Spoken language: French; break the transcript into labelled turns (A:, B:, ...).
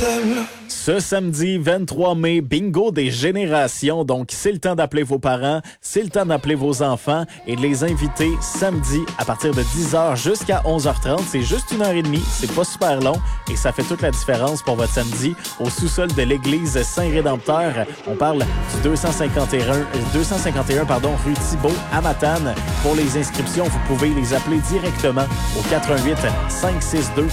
A: Ce samedi 23 mai, bingo des générations. Donc, c'est le temps d'appeler vos parents, c'est le temps d'appeler vos enfants et de les inviter samedi à partir de 10h jusqu'à 11h30. C'est juste 1h30, c'est pas super long et ça fait toute la différence pour votre samedi au sous-sol de l'église Saint-Rédempteur. On parle du 251 rue Thibault à Matane. Pour les inscriptions, vous pouvez les appeler directement au 88 562